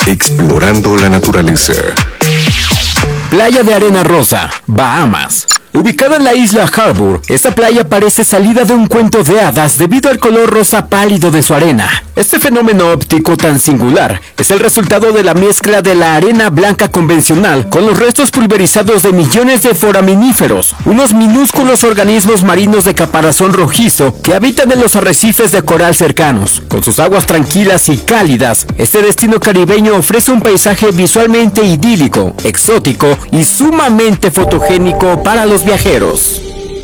Explorando la naturaleza. Playa de arena rosa, Bahamas. Ubicada en la isla Harbour, esta playa parece salida de un cuento de hadas debido al color rosa pálido de su arena. Este fenómeno óptico tan singular es el resultado de la mezcla de la arena blanca convencional con los restos pulverizados de millones de foraminíferos, unos minúsculos organismos marinos de caparazón rojizo que habitan en los arrecifes de coral cercanos. Con sus aguas tranquilas y cálidas, este destino caribeño ofrece un paisaje visualmente idílico, exótico y sumamente fotogénico para los viajeros.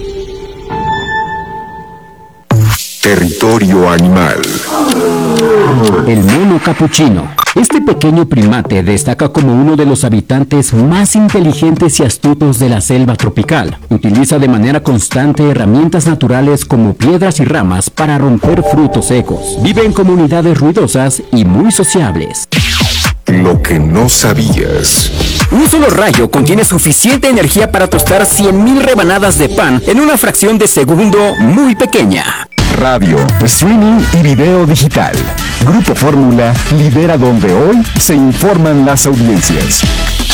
Territorio animal. El mono capuchino. Este pequeño primate destaca como uno de los habitantes más inteligentes y astutos de la selva tropical. Utiliza de manera constante herramientas naturales como piedras y ramas para romper frutos secos. Vive en comunidades ruidosas y muy sociables. Lo que no sabías. Un solo rayo contiene suficiente energía para tostar 100,000 rebanadas de pan en una fracción de segundo muy pequeña. Radio, streaming y video digital. Grupo Fórmula lidera donde hoy se informan las audiencias.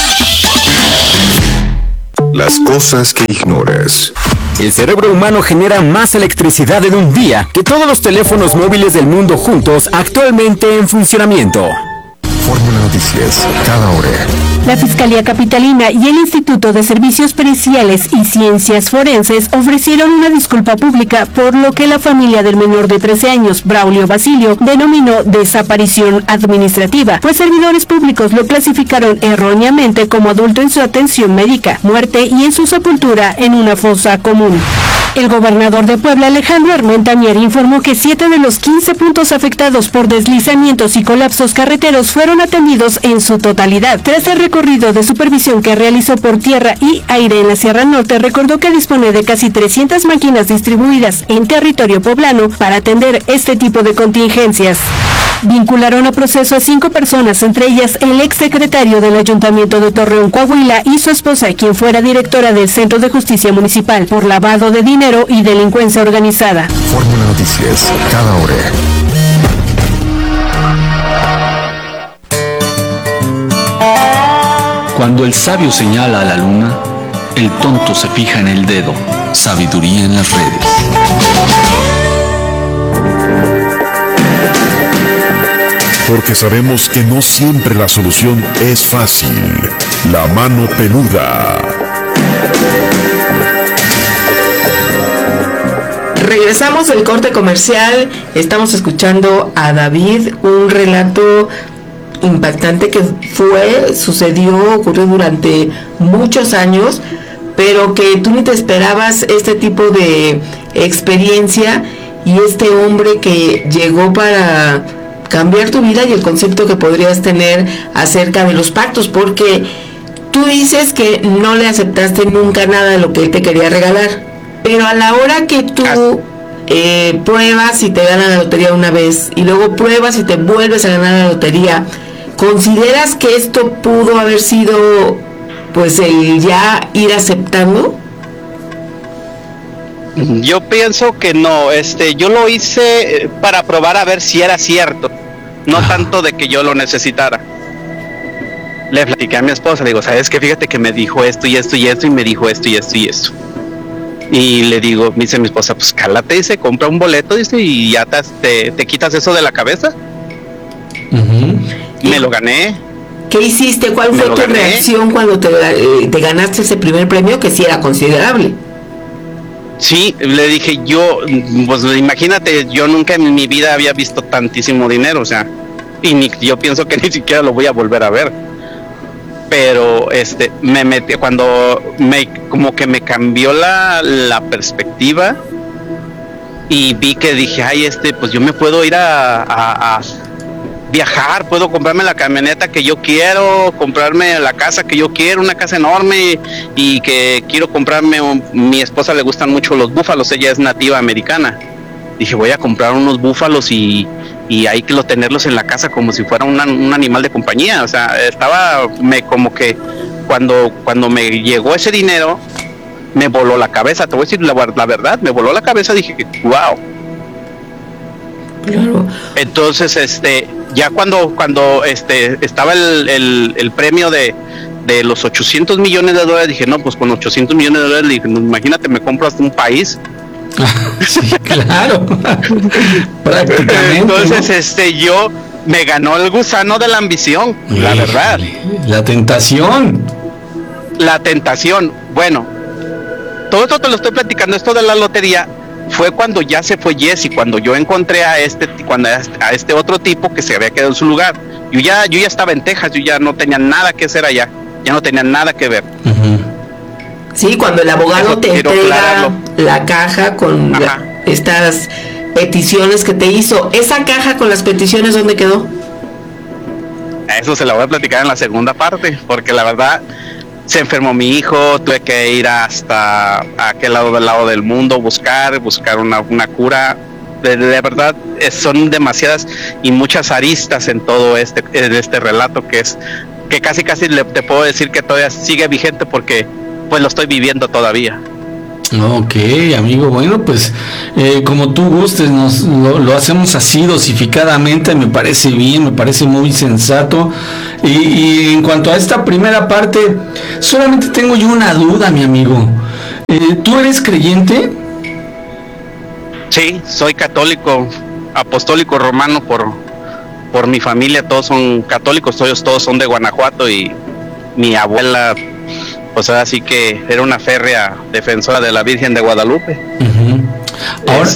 Las cosas que ignoras. El cerebro humano genera más electricidad en un día que todos los teléfonos móviles del mundo juntos actualmente en funcionamiento. Fórmula Noticias, cada hora. La Fiscalía Capitalina y el Instituto de Servicios Periciales y Ciencias Forenses ofrecieron una disculpa pública por lo que la familia del menor de 13 años, Braulio Basilio, denominó desaparición administrativa, pues servidores públicos lo clasificaron erróneamente como adulto en su atención médica, muerte y en su sepultura en una fosa común. El gobernador de Puebla, Alejandro Armenta Mier, informó que 7 de los 15 puntos afectados por deslizamientos y colapsos carreteros fueron atendidos en su totalidad. Tras el recorrido de supervisión que realizó por tierra y aire en la Sierra Norte, recordó que dispone de casi 300 máquinas distribuidas en territorio poblano para atender este tipo de contingencias. Vincularon a proceso a 5 personas, entre ellas el exsecretario del Ayuntamiento de Torreón, Coahuila, y su esposa, quien fuera directora del Centro de Justicia Municipal, por lavado de dinero y delincuencia organizada. Fórmula Noticias, cada hora. Cuando el sabio señala a la luna, el tonto se fija en el dedo. Sabiduría en las redes. Porque sabemos que no siempre la solución es fácil. La mano peluda. Regresamos del corte comercial. Estamos escuchando a David, un relato impactante que sucedió, ocurrió durante muchos años, pero que tú ni te esperabas este tipo de experiencia, y este hombre que llegó para cambiar tu vida y el concepto que podrías tener acerca de los pactos, porque tú dices que no le aceptaste nunca nada de lo que él te quería regalar, pero a la hora que tú pruebas y te ganas la lotería una vez y luego pruebas y te vuelves a ganar la lotería, ¿consideras que esto pudo haber sido pues el ya ir aceptando? Yo pienso que no, yo lo hice para probar a ver si era cierto, no tanto de que yo lo necesitara. Le platiqué a mi esposa, le digo, ¿sabes qué? Fíjate que me dijo esto y esto y esto, y me dijo esto y esto y esto. Y le digo, me dice mi esposa, pues cálate, dice, compra un boleto, dice, y ya te quitas eso de la cabeza. Me lo gané. ¿Qué hiciste? ¿Cuál fue tu reacción cuando te ganaste ese primer premio, que sí era considerable? Sí, le dije yo, pues imagínate, yo nunca en mi vida había visto tantísimo dinero, o sea, y yo pienso que ni siquiera lo voy a volver a ver. Pero me metí, cuando como que me cambió la perspectiva, y vi que dije, ay, pues yo me puedo ir a viajar, puedo comprarme la camioneta que yo quiero, comprarme la casa que yo quiero, una casa enorme, y que quiero comprarme, mi esposa le gustan mucho los búfalos, ella es nativa americana. Dije, voy a comprar unos búfalos y hay que tenerlos en la casa como si fuera un animal de compañía. O sea, como que cuando me llegó ese dinero, me voló la cabeza, te voy a decir la verdad, me voló la cabeza, dije, wow. Claro. Entonces, ya cuando estaba el premio de los $800 millones, dije, no, pues con $800 millones, dije, no, imagínate, me compro hasta un país. Sí, claro. Prácticamente. Entonces, ¿no? Yo me ganó el gusano de la ambición, la verdad. La tentación. Bueno, todo esto te lo estoy platicando, esto de la lotería fue cuando ya se fue Jesse, cuando yo encontré a este otro tipo que se había quedado en su lugar. Yo ya estaba en Texas, yo ya no tenía nada que hacer allá, ya no tenía nada que ver. Uh-huh. Sí, cuando el abogado te entrega la caja con estas peticiones que te hizo, esa caja con las peticiones, ¿dónde quedó? Eso se la voy a platicar en la segunda parte, porque la verdad se enfermó mi hijo, tuve que ir hasta aquel lado del mundo, buscar una cura. De verdad, son demasiadas y muchas aristas en todo este relato, que casi te puedo decir que todavía sigue vigente, porque pues lo estoy viviendo todavía. Ok, amigo, bueno, pues como tú gustes, lo hacemos así dosificadamente, me parece bien, me parece muy sensato. Y en cuanto a esta primera parte, solamente tengo yo una duda, mi amigo. ¿Tú eres creyente? Sí, soy católico, apostólico romano por mi familia, todos son católicos, todos son de Guanajuato, y mi abuela, pues así que era una férrea defensora de la Virgen de Guadalupe. Uh-huh. Ahora,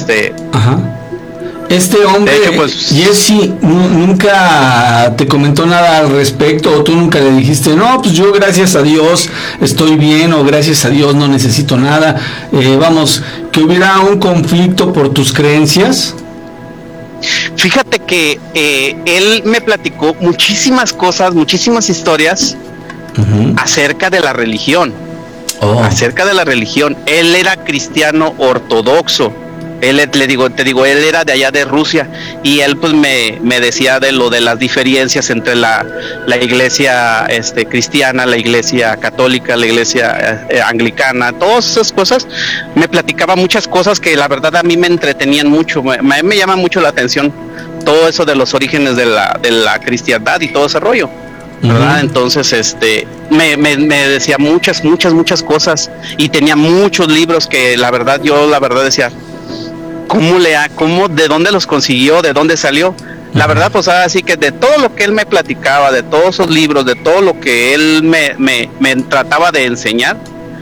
este hombre, de hecho, pues, Jesse, ¿nunca te comentó nada al respecto? ¿O tú nunca le dijiste, no, pues yo gracias a Dios estoy bien, o gracias a Dios no necesito nada? Vamos, que hubiera un conflicto por tus creencias. Fíjate que él me platicó muchísimas cosas, muchísimas historias acerca de la religión. Acerca de la religión. Él era cristiano ortodoxo. Él, te digo, él era de allá de Rusia, y él pues me decía de las diferencias entre la iglesia cristiana, la iglesia católica, la iglesia anglicana, todas esas cosas. Me platicaba muchas cosas que la verdad a mí me entretenían mucho, me llama mucho la atención todo eso de los orígenes de la cristiandad y todo ese rollo, ¿verdad? Uh-huh. Entonces me decía muchas cosas, y tenía muchos libros que la verdad decía, ¿cómo, de dónde los consiguió, de dónde salió? La verdad, pues así que de todo lo que él me platicaba, de todos esos libros, de todo lo que él me trataba de enseñar,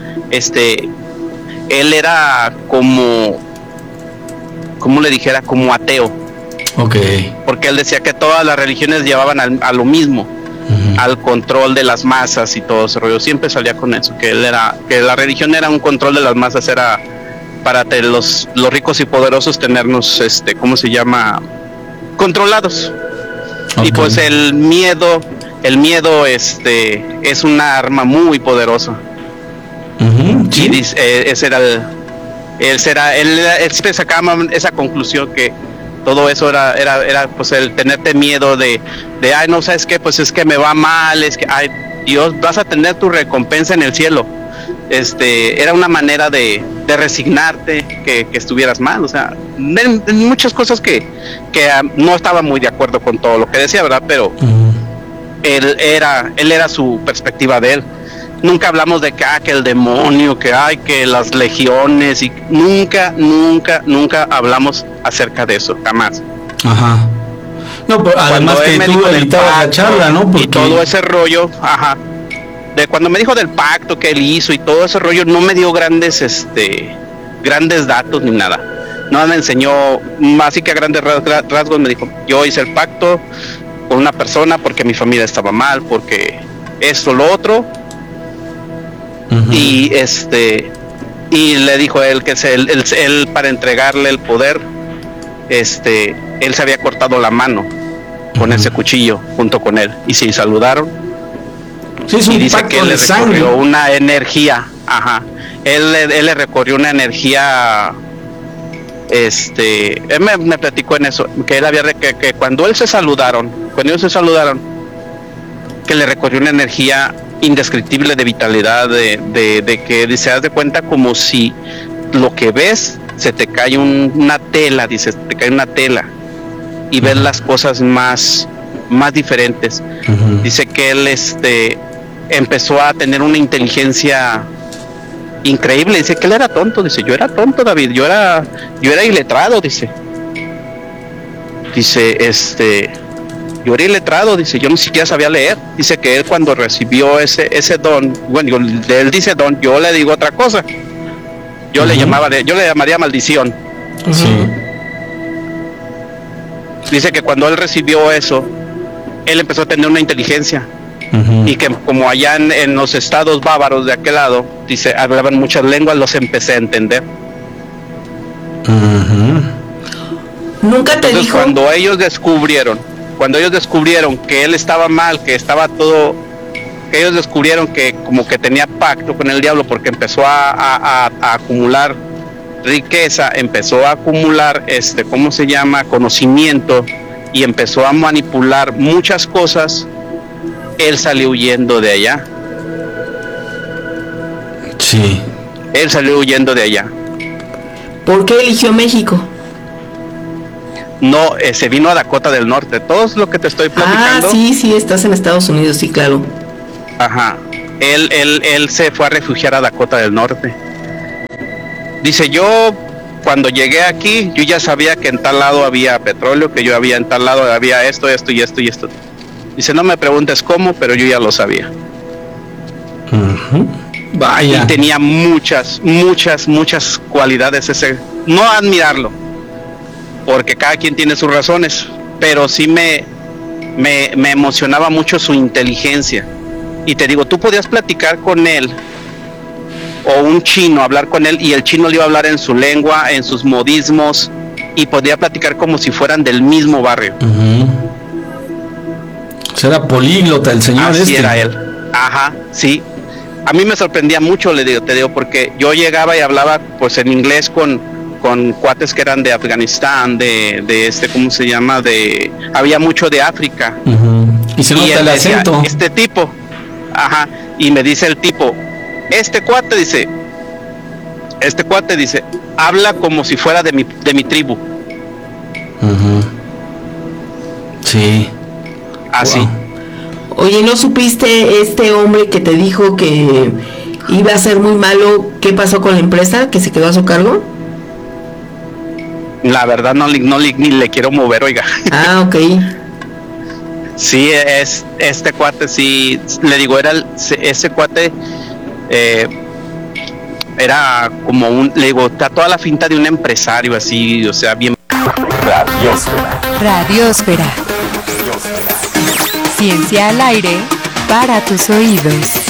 él era como le dijera, como ateo. Okay. Porque él decía que todas las religiones llevaban a lo mismo, al control de las masas y todo ese rollo. Siempre salía con eso, que la religión era un control de las masas, era para los ricos y poderosos tenernos, ¿cómo se llama? Controlados. Okay. Y pues el miedo es una arma muy poderosa. ¿Sí? Y dice, él siempre sacaba esa conclusión, que todo eso era pues el tenerte miedo de ay, no, ¿sabes qué? Pues es que me va mal, es que ay, Dios, vas a tener tu recompensa en el cielo. Era una manera de resignarte que estuvieras mal, o sea, en muchas cosas que no estaba muy de acuerdo con todo lo que decía, ¿verdad? Pero él era su perspectiva de él. Nunca hablamos de que el demonio, que las legiones, y nunca hablamos acerca de eso, jamás. Ajá. No, pero además que tú evitabas la charla, ¿no? Porque... y todo ese rollo, de cuando me dijo del pacto que él hizo y todo ese rollo, no me dio grandes datos ni nada. No me enseñó, así que a grandes rasgos me dijo, yo hice el pacto con una persona porque mi familia estaba mal, porque esto, lo otro. Uh-huh. Y y le dijo él que él para entregarle el poder, él se había cortado la mano con ese cuchillo junto con él, y se saludaron. Sí, es un, y dice que él le recorrió una energía, él le recorrió una energía, él me platicó en eso, que él había que cuando ellos se saludaron, que le recorrió una energía indescriptible de vitalidad, de que dice, haz de cuenta como si lo que ves se te cae una tela, dice, te cae una tela, y ves las cosas más más diferentes. Dice que él empezó a tener una inteligencia increíble. Dice que él era tonto. Dice, yo era tonto, David, yo era iletrado. Dice, yo era iletrado. Dice, yo ni siquiera sabía leer. Dice que él, cuando recibió ese don, bueno, él dice don, yo le digo otra cosa. Yo le llamaría maldición. Sí. Dice que cuando él recibió eso, él empezó a tener una inteligencia. Y que como allá en los estados bávaros de aquel lado, dice, hablaban muchas lenguas, los empecé a entender. Nunca te Entonces, dijo. cuando ellos descubrieron que él estaba mal, que estaba todo, que ellos descubrieron que como que tenía pacto con el diablo, porque empezó a acumular riqueza, empezó a acumular conocimiento, y empezó a manipular muchas cosas, él salió huyendo de allá. Sí. Él salió huyendo de allá. ¿Por qué eligió México? No, se vino a Dakota del Norte. Todo es lo que te estoy platicando. Sí, estás en Estados Unidos, sí, claro. Ajá. Él se fue a refugiar a Dakota del Norte. Dice, yo cuando llegué aquí, yo ya sabía que en tal lado había petróleo, que yo había en tal lado había esto. Dice, no me preguntes cómo, pero yo ya lo sabía. Vaya. Y tenía muchas cualidades no admirarlo, porque cada quien tiene sus razones, pero sí me emocionaba mucho su inteligencia. Y te digo, tú podías platicar con él, o un chino, hablar con él, y el chino le iba a hablar en su lengua, en sus modismos, y podía platicar como si fueran del mismo barrio. Era políglota el señor. Así era él. Ajá, sí. A mí me sorprendía mucho, te digo, porque yo llegaba y hablaba pues en inglés con cuates que eran de Afganistán, ¿cómo se llama? Había mucho de África. Y se nota el acento. Este tipo, ajá, y me dice el tipo, este cuate dice, habla como si fuera de mi tribu. Sí. Así. Wow. Oye, ¿no supiste este hombre que te dijo que iba a ser muy malo? ¿Qué pasó con la empresa que se quedó a su cargo? La verdad ni le quiero mover, oiga. Ah, ok. Sí, este cuate, sí, le digo, ese cuate era como le digo, está toda la finta de un empresario así, o sea, bien. Radiósfera. Ciencia al aire para tus oídos.